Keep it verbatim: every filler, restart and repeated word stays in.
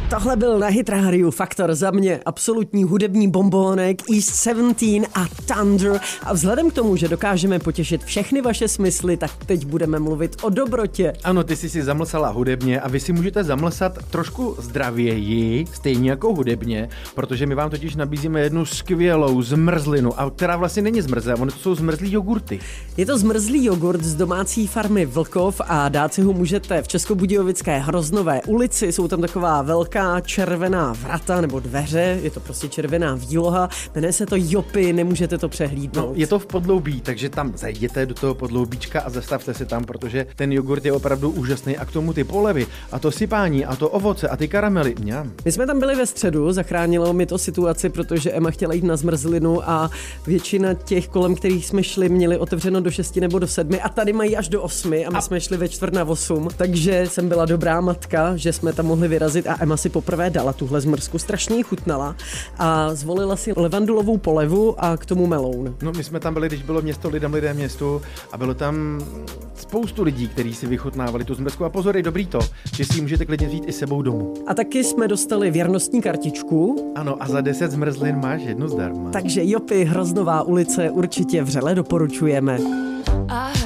Tohle byl na Hit Radio Faktor za mě absolutní hudební bombónek East sedmnáct a Thunder. A vzhledem k tomu, že dokážeme potěšit všechny vaše smysly, tak teď budeme mluvit o dobrotě. Ano, ty jsi si zamlsala hudebně a vy si můžete zamlsat trošku zdravěji, stejně jako hudebně, protože my vám totiž nabízíme jednu skvělou zmrzlinu, a která vlastně není zmrzlá, ono to jsou zmrzlý jogurty. Je to zmrzlý jogurt z domácí farmy Vlkov a dát si ho můžete v Českobudějovické Hroznové ulici. Jsou tam taková velká červená vrata nebo dveře, je to prostě červená výloha, jmenuje se to Jopy, nemůžete to přehlídnout. No, je to v podloubí, takže tam zajděte do toho podloubíčka a zastavte se tam, protože ten jogurt je opravdu úžasný a k tomu ty polevy a to sypání a to ovoce a ty karamely. Mňam. My jsme tam byli ve středu, zachránilo mi to situaci, protože Emma chtěla jít na zmrzlinu a většina těch, kolem kterých jsme šli, měli otevřeno do šesti nebo do sedmi a tady mají až do osmi a my a... jsme šli ve čtvrt na osm, takže jsem byla dobrá matka, že jsme tam mohli vyrazit a Emma si poprvé dala tuhle zmrzku, strašně jí chutnala a zvolila si levandulovou polevu a k tomu meloun. No, my jsme tam byli, když bylo město lidem lidé městu a bylo tam spoustu lidí, kteří si vychutnávali tu zmrzku a pozor, je dobrý to, že si ji můžete klidně vzít i sebou domů. A taky jsme dostali věrnostní kartičku. Ano, a za deset zmrzlin máš jednu zdarma. Takže Jopy, Hroznová ulice určitě vřele doporučujeme.